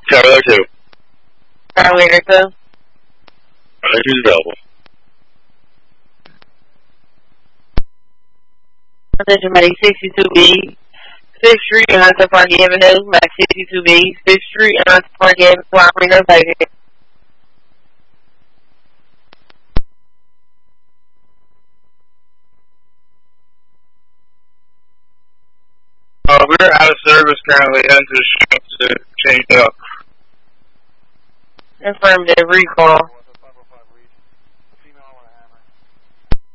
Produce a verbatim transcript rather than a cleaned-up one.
Charlie two. Charlie two. Charlie two is available. Attention, Max sixty-two B, Fifth Street and Hunter Park Avenue. Max sixty-two B, Fifth Street and Hunter Park Avenue. Operator, like Uh, we're out of service currently. That's just to change up. Affirmative recall.